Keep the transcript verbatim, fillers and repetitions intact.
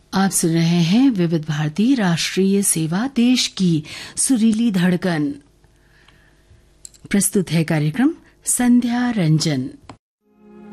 आप सुन रहे हैं विविध भारती राष्ट्रीय सेवा, देश की सुरीली धड़कन। प्रस्तुत है कार्यक्रम संध्या रंजन।